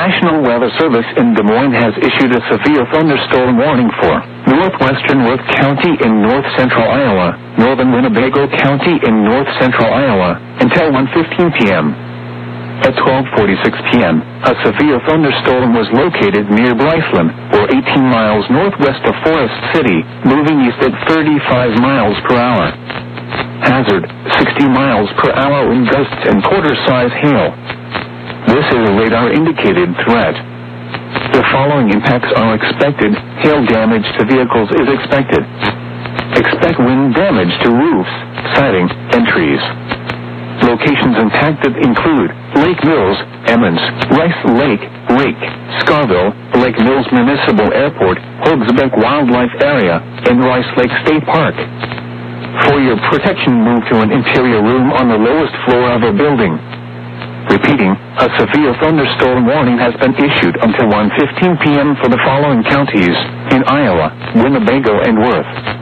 National Weather Service in Des Moines has issued a severe thunderstorm warning for northwestern Worth County in north-central Iowa, northern Winnebago County in north-central Iowa, until 1:15 p.m. At 12:46 p.m., a severe thunderstorm was located near Bryceland, or 18 miles northwest of Forest City, moving east at 35 miles per hour. Hazard, 60 miles per hour wind gusts and quarter-size hail. This is a radar-indicated threat. The following impacts are expected. Hail damage to vehicles is expected. Expect wind damage to roofs, siding, and trees. Locations impacted include Lake Mills, Emmons, Rice Lake, Rake, Scarville, Lake Mills Municipal Airport, Hogsbeck Wildlife Area, and Rice Lake State Park. For your protection, move to an interior room on the lowest floor of a building. Repeating, a severe thunderstorm warning has been issued until 1:15 p.m. for the following counties in Iowa, Winnebago, and Worth.